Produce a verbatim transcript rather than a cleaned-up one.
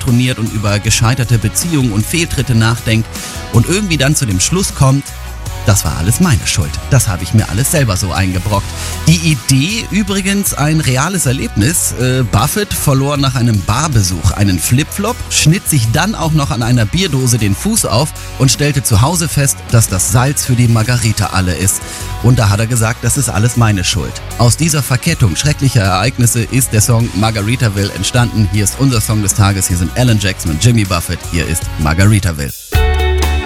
indoktriniert und über gescheiterte Beziehungen und Fehltritte nachdenkt und irgendwie dann zu dem Schluss kommt, das war alles meine Schuld. Das habe ich mir alles selber so eingebrockt. Die Idee übrigens ein reales Erlebnis. Äh, Buffett verlor nach einem Barbesuch einen Flipflop, schnitt sich dann auch noch an einer Bierdose den Fuß auf und stellte zu Hause fest, dass das Salz für die Margarita alle ist. Und da hat er gesagt, das ist alles meine Schuld. Aus dieser Verkettung schrecklicher Ereignisse ist der Song Margaritaville entstanden. Hier ist unser Song des Tages. Hier sind Alan Jackson und Jimmy Buffett. Hier ist Margaritaville.